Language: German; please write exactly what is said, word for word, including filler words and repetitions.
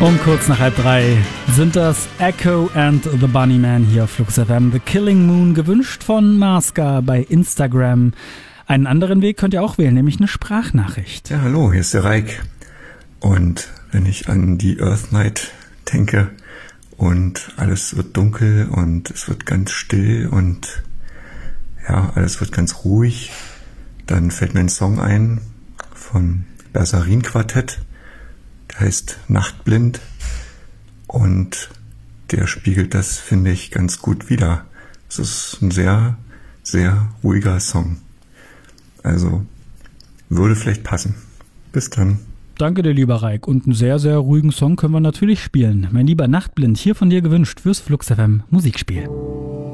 Um kurz nach halb drei sind das Echo and the Bunnymen hier auf Flux F M. The Killing Moon, gewünscht von Maska bei Instagram. Einen anderen Weg könnt ihr auch wählen, nämlich eine Sprachnachricht. Ja, hallo, hier ist der Reik. Und wenn ich an die Earth Night denke und alles wird dunkel und es wird ganz still und ja, alles wird ganz ruhig, dann fällt mir ein Song ein vom Bersarin Quartett. Der heißt Nachtblind und der spiegelt das, finde ich, ganz gut wider. Es ist ein sehr, sehr ruhiger Song. Also würde vielleicht passen. Bis dann. Danke dir, lieber Reik. Und einen sehr, sehr ruhigen Song können wir natürlich spielen. Mein lieber Nachtblind, hier von dir gewünscht fürs Flux F M Musikspiel.